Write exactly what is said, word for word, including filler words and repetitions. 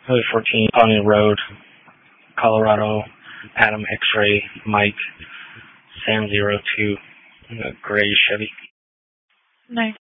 Highway fourteen, Pontiac Road, Colorado, Adam X-Ray, Mike, Sam zero two, gray Chevy. Nice.